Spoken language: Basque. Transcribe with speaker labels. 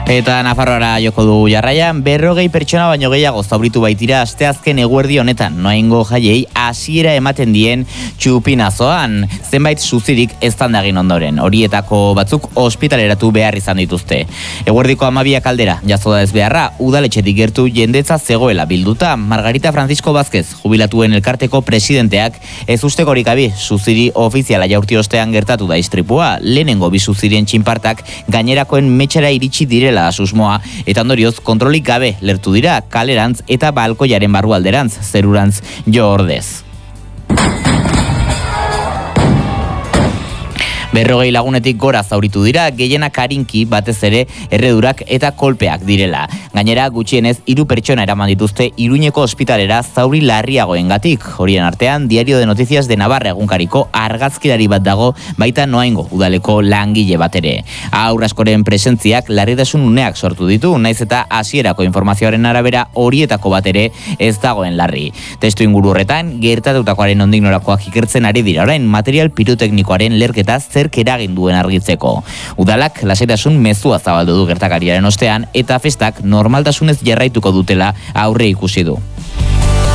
Speaker 1: Eta Nafarroara joko du jarraian, 40 pertsona baino gehiago zauritu baitira asteazken eguerdi honetan, noaingo jaiei hasiera ematen dien txupinazoan. Zenbait suzirik eztandagin ondoren, horietako batzuk ospitaleratu behar izan dituzte. Eguerdiko 12 aldera, jazo da ez beharra, udaletxetik gertu jendetza zegoela bilduta. Margarita Francisco Vázquez, jubilatuen elkarteko presidenteak, ez ustekorik abi, suziri ofiziala jaurti ostean gertatu da istripua. Lehenengo bi suzirien txinpartak gainerakoen metxera iritsi direla susmoa, eta ondorioz kontrolik gabe lertu dira kalerantz eta balkoiaren barrualderantz, zerurantz jo ordez. 40 lagunetik gora zauritu dira, gehienak arinki batez ere erredurak eta kolpeak direla. Gainera, gutxienez 3 pertsona eraman dituzte Iruñeko ospitalera zauri larriagoengatik. Horien artean, Diario de Noticias de Navarra egunkariko argazkilari bat dago, baita noaingo udaleko langile bat ere. Haur askoren presentziak larritasun uneak sortu ditu, naiz eta hasierako informazioaren arabera horietako bat ere ez dagoen larri. Testu inguru horretan, gertatutakoaren nondik norakoak ikertzen ari dira orain material piroteknikoaren lerketa zerk eragin duen argitzeko. Udalak lasaitasun mezua zabaldu du gertakariaren ostean eta festak normaltasunez jarraituko dutela aurre ikusi du.